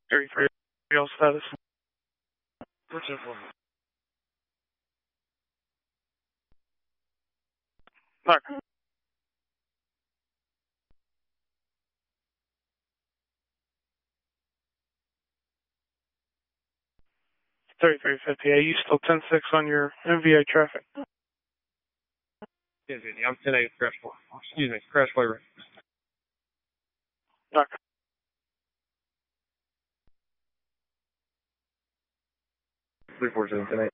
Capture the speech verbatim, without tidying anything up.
thirty-three, real status. What's it for? Mark. thirty-three fifty. Are you still ten six on your M V I traffic? Yes, I'm ten eight crash play. Excuse me, crash play. Mark. three four seven ten eight.